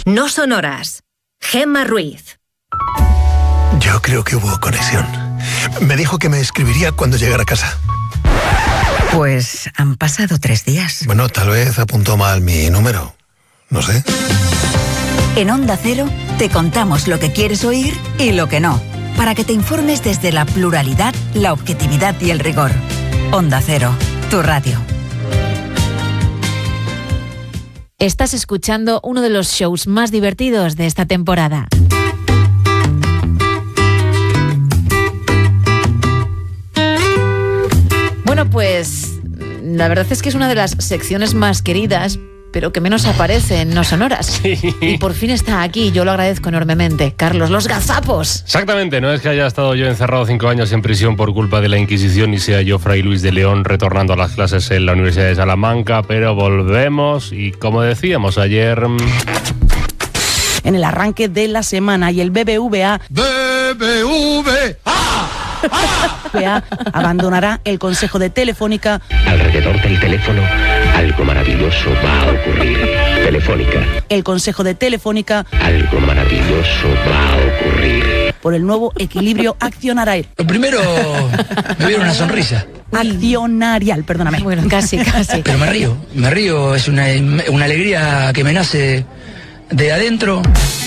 No sonoras. Gemma Ruiz. Yo creo que hubo conexión. Me dijo que me escribiría cuando llegara a casa. Pues han pasado 3 días. Bueno, tal vez apuntó mal mi número. No sé. En Onda Cero te contamos lo que quieres oír y lo que no, para que te informes desde la pluralidad, la objetividad y el rigor. Onda Cero, tu radio. Estás escuchando uno de los shows más divertidos de esta temporada. Bueno, pues la verdad es que es una de las secciones más queridas, pero que menos aparece en No Sonoras. Sí. Y por fin está aquí, yo lo agradezco enormemente. Carlos, los gazapos. Exactamente, no es que haya estado yo encerrado 5 años en prisión por culpa de la Inquisición y sea yo Fray Luis de León retornando a las clases en la Universidad de Salamanca, pero volvemos y como decíamos ayer... En el arranque de la semana y el BBVA abandonará el Consejo de Telefónica. Alrededor del teléfono algo maravilloso va a ocurrir. Telefónica. El Consejo de Telefónica. Algo maravilloso va a ocurrir. Por el nuevo equilibrio accionarial. Lo primero, me vieron una sonrisa. Accionarial, perdóname. Bueno, casi. Pero me río, es una alegría que me nace de adentro.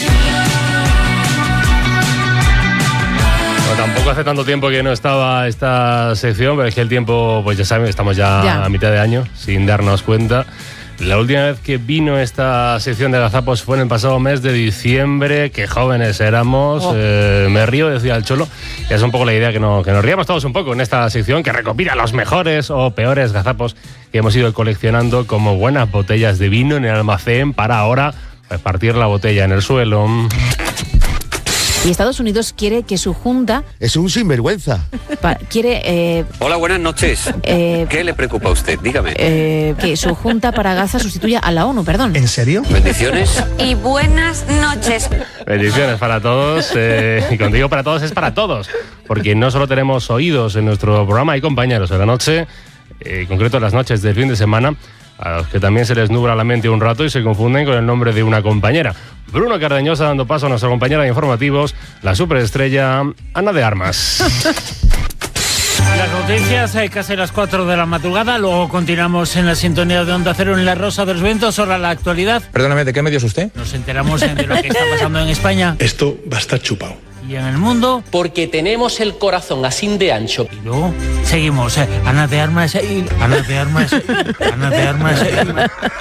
Tampoco hace tanto tiempo que no estaba esta sección, pero es que el tiempo, pues ya saben, estamos ya a mitad de año, sin darnos cuenta. La última vez que vino esta sección de gazapos fue en el pasado mes de diciembre, qué jóvenes éramos. Me río, decía el Cholo. Y es un poco la idea que nos riamos todos un poco en esta sección que recopila los mejores o peores gazapos que hemos ido coleccionando como buenas botellas de vino en el almacén para ahora pues, partir la botella en el suelo. Y Estados Unidos quiere que su junta... Es un sinvergüenza. Hola, buenas noches. ¿Qué le preocupa a usted? Dígame. Que su junta para Gaza sustituya a la ONU, perdón. ¿En serio? Bendiciones. Y buenas noches. Bendiciones para todos. Y cuando digo para todos, es para todos. Porque no solo tenemos oídos en nuestro programa, hay compañeros en la noche, en concreto las noches del fin de semana, a los que también se les nubla la mente un rato y se confunden con el nombre de una compañera. Bruno Cardeñosa dando paso a nuestra compañera de informativos, la superestrella Ana de Armas. Las noticias, casi las 4 de la madrugada, luego continuamos en la sintonía de Onda Cero en La Rosa de los Vientos, ahora la actualidad. Perdóname, ¿de qué medio es usted? Nos enteramos de lo que está pasando en España. Esto va a estar chupado. Y en el mundo. Porque tenemos el corazón así de ancho. Y luego seguimos, Ana de Armas, Ana de Armas, Ana de Armas.